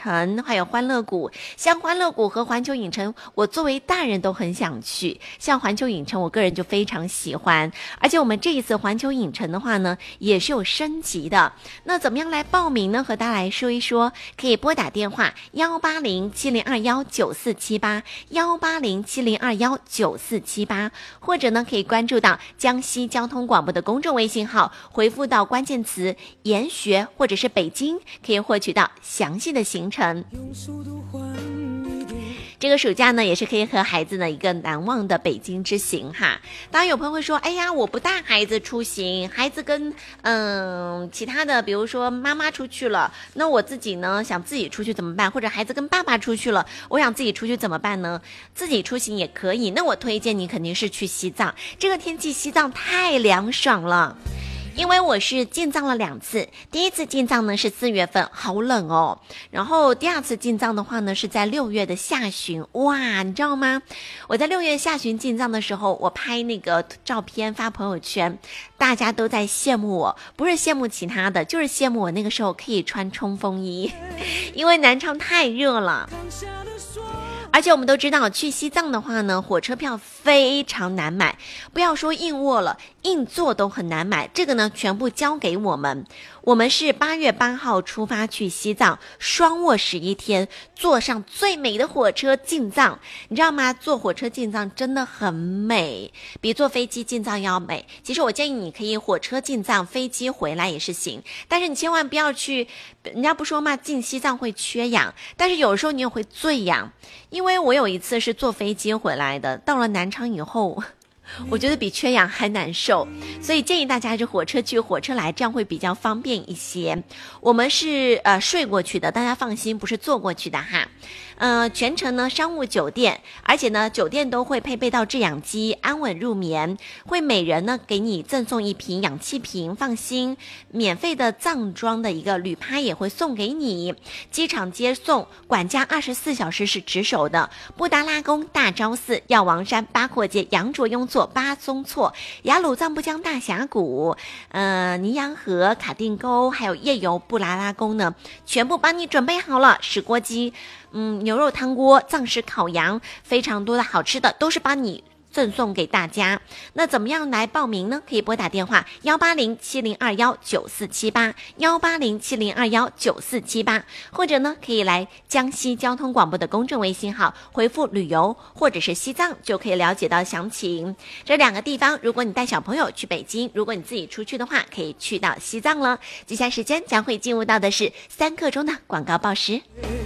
城，还有欢乐谷。像欢乐谷和环球影城，我作为大人都很想去。像环球影城，我个人就非常喜欢。而且我们这一次环球影城的话呢，也是有升级的。那怎么样来报名呢？和大家来说一说，可以拨打电话18070219478，18070219478，或者呢可以关注到江西交通广播的公众微信号，回复到关键词研学或者是北京，可以获取到详细的行程。这个暑假呢，也是可以和孩子的一个难忘的北京之行哈。当然有朋友会说，哎呀，我不带孩子出行，孩子跟其他的，比如说妈妈出去了，那我自己呢想自己出去怎么办？或者孩子跟爸爸出去了，我想自己出去怎么办呢？自己出行也可以。那我推荐你肯定是去西藏，这个天气西藏太凉爽了。因为我是进藏了2次，第一次进藏呢是4月份，好冷哦。然后第二次进藏的话呢是在6月的下旬，哇，你知道吗？我在6月下旬进藏的时候，我拍那个照片发朋友圈，大家都在羡慕我，不是羡慕其他的，就是羡慕我那个时候可以穿冲锋衣，因为南昌太热了。而且我们都知道，去西藏的话呢，火车票非常难买，不要说硬卧了，硬座都很难买。这个呢，全部交给我们。我们是8月8号出发去西藏，双卧11天，坐上最美的火车进藏。你知道吗？坐火车进藏真的很美，比坐飞机进藏要美。其实我建议你可以火车进藏，飞机回来也是行，但是你千万不要去，人家不说嘛，进西藏会缺氧，但是有时候你也会醉氧。因为我有一次是坐飞机回来的，到了南昌以后，我觉得比缺氧还难受，所以建议大家还是火车去火车来，这样会比较方便一些。我们是睡过去的，大家放心，不是坐过去的哈。全程呢商务酒店，而且呢酒店都会配备到制氧机，安稳入眠，会每人呢给你赠送1瓶氧气瓶，放心，免费的藏装的一个旅拍也会送给你，机场接送，管家24小时是值守的。布达拉宫、大昭寺、药王山、八廓街、羊卓雍措、巴松措、雅鲁藏布江大峡谷、尼洋河、卡定沟，还有夜游布达拉宫呢，全部帮你准备好了。石锅鸡，牛肉汤锅、藏式烤羊，非常多的好吃的都是帮你赠送给大家。那怎么样来报名呢？可以拨打电话18070219478，18070219478，或者呢可以来江西交通广播的公众微信号，回复旅游或者是西藏，就可以了解到详情。这2个地方，如果你带小朋友去北京，如果你自己出去的话，可以去到西藏了。接下来时间将会进入到的是3刻钟的广告报时。